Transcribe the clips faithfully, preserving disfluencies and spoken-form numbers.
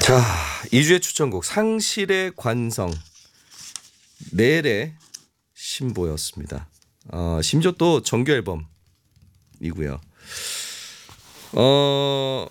자, 이 주의 추천곡 상실의 관성 넬의 신보였습니다. 어, 심지어 또 정규 앨범이고요. 어,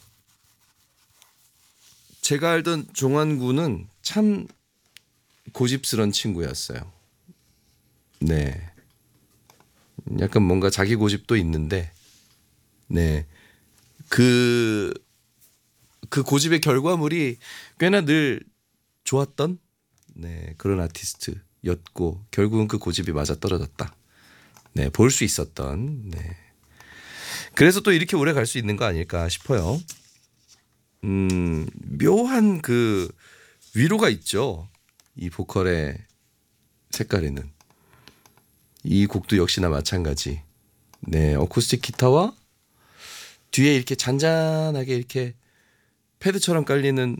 제가 알던 종환군은 참 고집스런 친구였어요. 네, 약간 뭔가 자기 고집도 있는데, 네, 그, 그 고집의 결과물이 꽤나 늘 좋았던 네, 그런 아티스트였고 결국은 그 고집이 맞아 떨어졌다. 네, 볼 수 있었던. 네. 그래서 또 이렇게 오래 갈 수 있는 거 아닐까 싶어요. 음, 묘한 그 위로가 있죠. 이 보컬의 색깔에는. 이 곡도 역시나 마찬가지. 네, 어쿠스틱 기타와 뒤에 이렇게 잔잔하게 이렇게 패드처럼 깔리는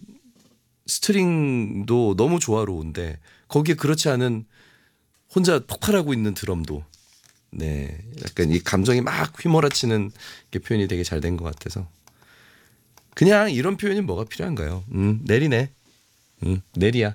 스트링도 너무 조화로운데 거기에 그렇지 않은 혼자 폭발하고 있는 드럼도 네 약간 이 감정이 막 휘몰아치는 게 표현이 되게 잘 된 것 같아서 그냥 이런 표현이 뭐가 필요한가요? 음 내리네, 음 내리야,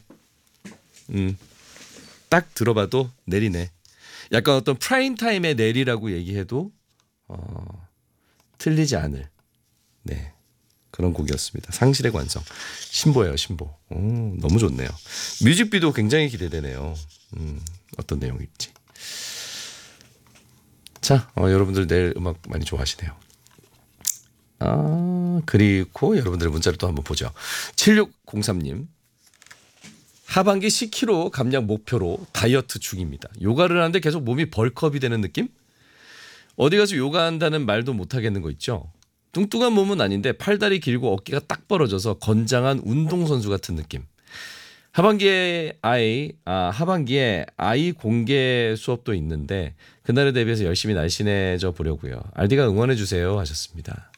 음딱 들어봐도 내리네. 약간 어떤 프라임 타임의 내리라고 얘기해도 어, 틀리지 않을 네. 그런 곡이었습니다. 상실의 관성. 신보예요, 신보. 오, 너무 좋네요. 뮤직비디오 굉장히 기대되네요. 음, 어떤 내용일지. 자, 어, 여러분들 내일 음악 많이 좋아하시네요. 아, 그리고 여러분들의 문자를 또 한번 보죠. 칠육공삼 님. 하반기 십 킬로그램 감량 목표로 다이어트 중입니다. 요가를 하는데 계속 몸이 벌크업이 되는 느낌? 어디 가서 요가한다는 말도 못 하겠는 거 있죠? 뚱뚱한 몸은 아닌데 팔다리 길고 어깨가 딱 벌어져서 건장한 운동선수 같은 느낌. 하반기에 아이, 아, 하반기에 아이 공개 수업도 있는데 그날에 대비해서 열심히 날씬해져 보려고요. 알디가 응원해 주세요 하셨습니다.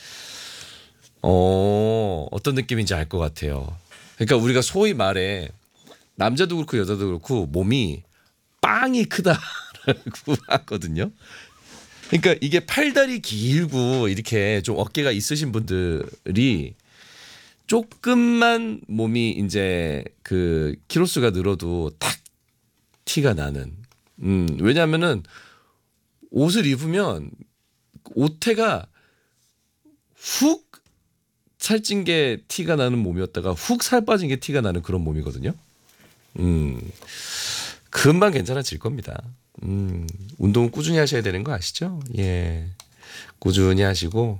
어, 어떤 느낌인지 알 것 같아요. 그러니까 우리가 소위 말해 남자도 그렇고 여자도 그렇고 몸이 빵이 크다라고 하거든요. 그러니까 이게 팔다리 길고 이렇게 좀 어깨가 있으신 분들이 조금만 몸이 이제 그 키로수가 늘어도 탁 티가 나는. 음, 왜냐하면은 옷을 입으면 옷태가 훅 살찐 게 티가 나는 몸이었다가 훅 살 빠진 게 티가 나는 그런 몸이거든요. 음, 금방 괜찮아질 겁니다. 음, 운동은 꾸준히 하셔야 되는 거 아시죠? 예. 꾸준히 하시고,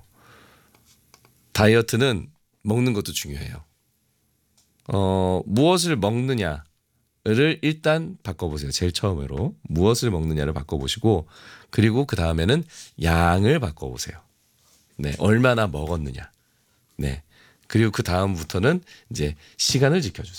다이어트는 먹는 것도 중요해요. 어, 무엇을 먹느냐를 일단 바꿔보세요. 제일 처음으로. 무엇을 먹느냐를 바꿔보시고, 그리고 그 다음에는 양을 바꿔보세요. 네. 얼마나 먹었느냐. 네. 그리고 그 다음부터는 이제 시간을 지켜주세요.